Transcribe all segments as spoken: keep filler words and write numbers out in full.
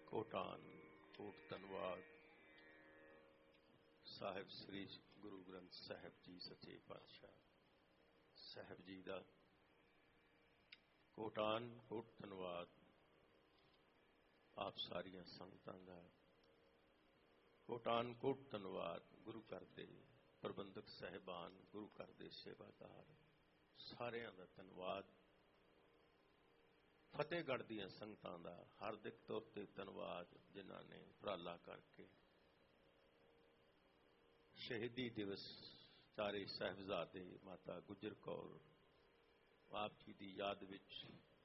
ਕੋਟਾਨ ਕੋਟ ਧੰਨਵਾਦ ਸਾਹਿਬ ਸ੍ਰੀ ਗੁਰੂ ਗ੍ਰੰਥ ਸਾਹਿਬ ਜੀ ਸੱਚੇ ਪਾਤਸ਼ਾਹ ਸਾਹਿਬ ਜੀ ਦਾ ਕੋਟਾਨ ਕੋਟ ਧੰਨਵਾਦ। ਆਪ ਸਾਰੀਆਂ ਸੰਗਤਾਂ ਦਾ ਕੋਟਾਨ ਕੋਟ ਧੰਨਵਾਦ। ਗੁਰੂ ਘਰ ਦੇ ਪ੍ਰਬੰਧਕ ਸਾਹਿਬਾਨ, ਗੁਰੂ ਘਰ ਦੇ ਸੇਵਾਦਾਰ, ਸਾਰਿਆਂ ਦਾ ਧੰਨਵਾਦ। ਫਤਿਹਗੜ੍ਹ ਦੀਆਂ ਸੰਗਤਾਂ ਦਾ ਹਾਰਦਿਕ ਤੌਰ ਤੇ ਧੰਨਵਾਦ, ਜਿਨ੍ਹਾਂ ਨੇ ਉਪਰਾਲਾ ਕਰਕੇ ਸ਼ਹੀਦੀ ਦਿਵਸ ਚਾਰੇ ਸਾਹਿਬਜ਼ਾਦੇ ਮਾਤਾ ਗੁਜਰ ਕੌਰ ਆਪ ਜੀ ਦੀ ਯਾਦ ਵਿੱਚ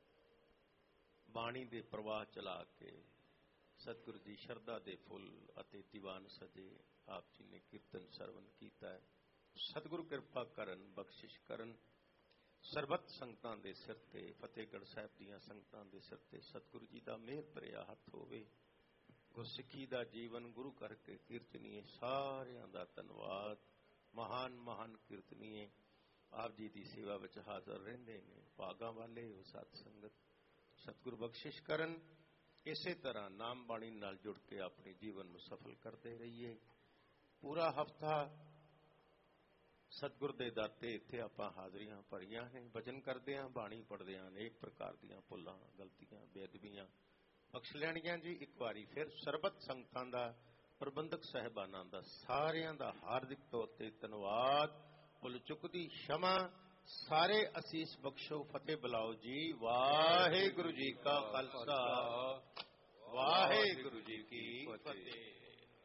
ਬਾਣੀ ਦੇ ਪ੍ਰਵਾਹ ਚਲਾ ਕੇ ਸਤਿਗੁਰੂ ਦੀ ਸ਼ਰਧਾ ਦੇ ਫੁੱਲ ਅਤੇ ਦੀਵਾਨ ਸਜੇ ਆਪ ਜੀ ਨੇ ਕੀਰਤਨ ਸਰਵਨ ਕੀਤਾ ਹੈ। ਸਤਿਗੁਰੂ ਕਿਰਪਾ ਕਰਨ, ਬਖਸ਼ਿਸ਼ ਕਰਨ। ਸਰਬੱਤ ਸੰਗਤਾਂ ਦੇ ਸਿਰ ਤੇ, ਫਤਿਹਗੜ੍ਹ ਸਾਹਿਬ ਦੀਆਂ ਸੰਗਤਾਂ ਦੇ ਸਿਰ ਤੇ ਸਤਿਗੁਰੂ ਜੀ ਦਾ ਮਿਹਰ ਭਰਿਆ ਹੱਥ ਹੋਵੇ। ਗੁਰਸਿੱਖੀ ਦਾ ਜੀਵਨ ਗੁਰੂ ਕਰਕੇ ਕੀਰਤਨੀਏ, ਸਾਰਿਆਂ ਦਾ ਧੰਨਵਾਦ। ਮਹਾਨ ਮਹਾਨ ਕੀਰਤਨੀਏ ਆਪ ਜੀ ਦੀ ਸੇਵਾ ਵਿੱਚ ਹਾਜ਼ਰ ਰਹਿੰਦੇ ਨੇ। ਭਾਗਾਂ ਵਾਲੇ ਉਹ ਸਤ ਸੰਗਤ, ਸਤਿਗੁਰੂ ਬਖਸ਼ਿਸ਼ ਕਰਨ। ਇਸੇ ਤਰ੍ਹਾਂ ਨਾਮ ਬਾਣੀ ਨਾਲ ਜੁੜ ਕੇ ਆਪਣੇ ਜੀਵਨ ਨੂੰ ਸਫਲ ਕਰਦੇ ਰਹੀਏ। ਪੂਰਾ ਹਫ਼ਤਾ ਸਤਿਗੁਰ ਦੇ ਦਾਤੇ ਇੱਥੇ ਆਪਾਂ ਹਾਜ਼ਰੀਆਂ ਭਰੀਆਂ ਨੇ। ਭਜਨ ਕਰਦੇ ਹਾਂ, ਬਾਣੀ ਪੜ੍ਹਦੇ ਹਾਂ, ਅਨੇਕ ਪ੍ਰਕਾਰ ਦੀਆਂ ਭੁੱਲਾਂ, ਗਲਤੀਆਂ, ਬੇਅਦਬੀਆਂ ਬਖਸ਼ ਲੈਣੀਆਂ ਜੀ। ਇੱਕ ਵਾਰੀ ਫਿਰ ਸਰਬੱਤ ਸੰਗਤਾਂ ਦਾ, ਪ੍ਰਬੰਧਕ ਸਾਹਿਬਾਨਾਂ ਦਾ, ਸਾਰਿਆਂ ਦਾ ਹਾਰਦਿਕ ਤੌਰ ਤੇ ਧੰਨਵਾਦ। ਭੁੱਲ ਚੁੱਕਦੀ क्षमा। ਸਾਰੇ ਅਸੀਸ ਬਖਸ਼ੋ, ਫਤਿਹ ਬੁਲਾਓ ਜੀ। ਵਾਹਿਗੁਰੂ ਜੀ ਕਾ ਖਾਲਸਾ, ਵਾਹਿਗੁਰੂ ਜੀ ਕੀ ਫਤਿਹ।